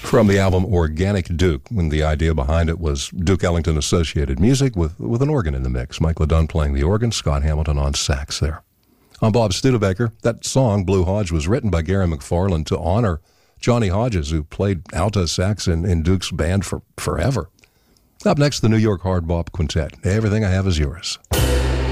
From the album Organic Duke, when the idea behind it was Duke Ellington Associated Music with an organ in the mix. Mike LeDunn playing the organ, Scott Hamilton on sax there. I'm Bob Studebaker. That song, Blue Hodge, was written by Gary McFarland to honor Johnny Hodges, who played alto sax in Duke's band for forever. Up next, the New York Hard Bop Quintet. Everything I Have Is Yours.